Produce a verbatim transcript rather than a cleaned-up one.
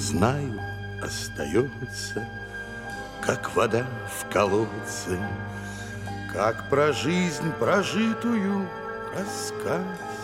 знаю, остается, как вода в колодце, как про жизнь прожитую рассказ.